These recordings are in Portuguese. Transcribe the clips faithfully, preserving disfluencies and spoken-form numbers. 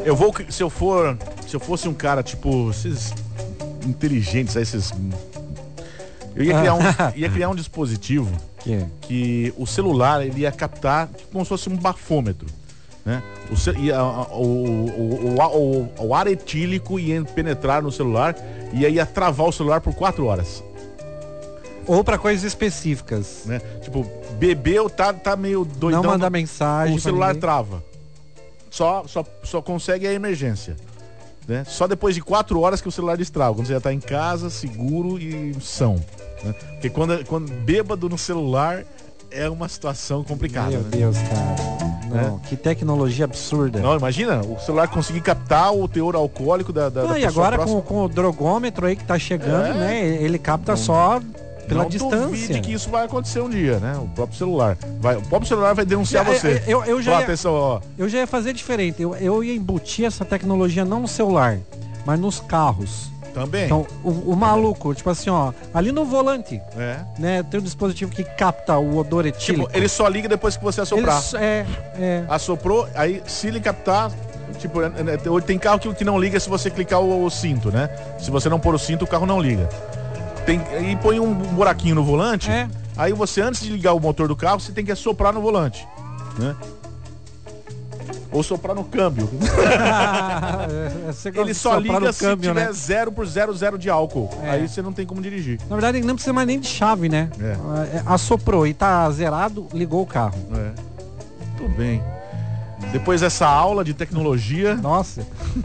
Eu vou, se eu for, se eu fosse um cara, tipo, esses inteligentes, esses... Eu ia criar um, ia criar um dispositivo que? que o celular, ele ia captar como se fosse um bafômetro, né? O, ce- ia, o, o, o, o, o ar etílico ia penetrar no celular e aí ia travar o celular por quatro horas. Ou pra coisas específicas. Né? Tipo, bebeu, tá, tá meio doidão. Não mandar mensagem. O celular ninguém. trava. Só, só, só consegue a emergência. Né? Só depois de quatro horas que o celular destrava. Quando você já tá em casa, seguro e são. Né? Porque quando, quando bêbado no celular é uma situação complicada. Meu né? Deus, cara. Não, que tecnologia absurda. Não, imagina, o celular conseguir captar o teor alcoólico da, da, Não, da e pessoa agora próxima. com, com o drogômetro aí que tá chegando, É. né? Ele capta só pela Não distância. duvide que isso vai acontecer um dia, né? O próprio celular. Vai, o próprio celular vai denunciar Eu- você. eu- eu já Ó, ia- atenção, ó. Eu já ia fazer diferente. Eu, eu ia embutir essa tecnologia não no celular, mas nos carros. Também. Então, o, o maluco, tipo assim, ó, ali no volante, É. né? Tem um dispositivo que capta o odor etílico. Tipo, ele só liga depois que você Ele assoprar. s- é, é. Assoprou, aí se ele captar, tipo, é, é, tem carro que, que não liga se você clicar o, o cinto, né? Se você não pôr o cinto, o carro não liga. Tem, e põe um buraquinho no volante, É. aí você, antes de ligar o motor do carro, você tem que assoprar no volante, né? Ou soprar no câmbio. Você gosta Ele de só soprar liga no se câmbio, tiver né? zero por zero zero de álcool. É. Aí você não tem como dirigir. Na verdade, ele não precisa mais nem de chave, né? É. É, Assoprou e tá zerado, ligou o carro. É. Tudo bem. Depois dessa aula de tecnologia, Nossa.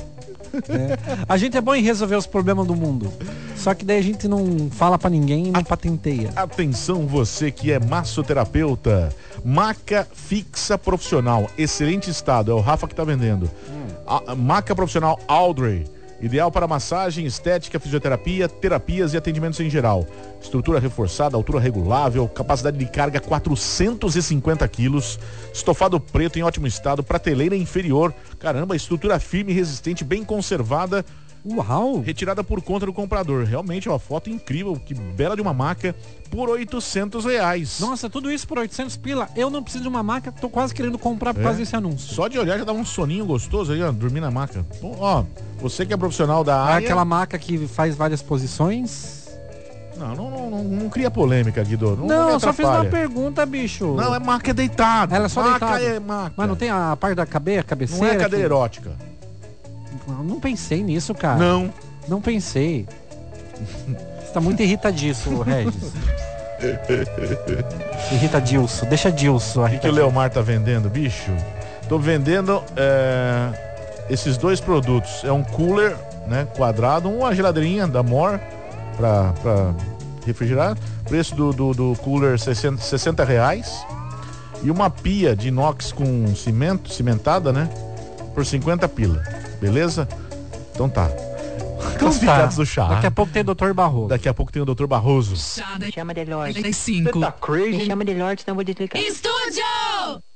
É. A gente é bom em resolver os problemas do mundo. Só que daí a gente não fala pra ninguém e não patenteia. atenção você que é massoterapeuta. Maca fixa profissional, excelente estado, é o Rafa que tá vendendo. A, a maca profissional Audrey, ideal para massagem, estética, fisioterapia, terapias e atendimentos em geral. Estrutura reforçada, altura regulável, capacidade de carga quatrocentos e cinquenta quilos, estofado preto em ótimo estado, prateleira inferior. Caramba, estrutura firme, resistente, bem conservada. Uau! Retirada por conta do comprador. Realmente é uma foto incrível, que bela de uma maca, por oitocentos reais. Nossa, tudo isso por oitocentos pila. Eu não preciso de uma maca, tô quase querendo comprar por É. causa desse anúncio. Só de olhar já dá um soninho gostoso aí, ó, dormir na maca. Bom, ó, você que é profissional da Ah, área... aquela maca que faz várias posições. Não, não, não, não, não cria polêmica, Guido. Não, Não, me eu só fiz uma atrapalha. pergunta, bicho. Não, é maca é deitado. Ela é só maca deitada. é maca. Mas não tem a parte da cabeça, a cabeceira? Não é cadeira que- erótica. Não, não pensei nisso, cara. Não. Não pensei. Você tá muito irritadíssimo, Regis. Irrita Dilson. Deixa Dilson. O que, que o Leomar tá vendendo, bicho? Tô vendendo é, esses dois produtos. É um cooler, né, quadrado, uma geladeirinha da Mor pra, pra refrigerar. Preço do, do, do cooler sessenta, sessenta reais. E uma pia de inox com cimento, cimentada, né? Por cinquenta pila. Beleza? Então tá. Classificados do chá. Daqui a pouco tem doutor Barroso. Daqui a pouco tem o doutor Barroso. Chá da Chama de Lorde. cinco. Me chama de Lorde, senão eu vou desligar. Estúdio!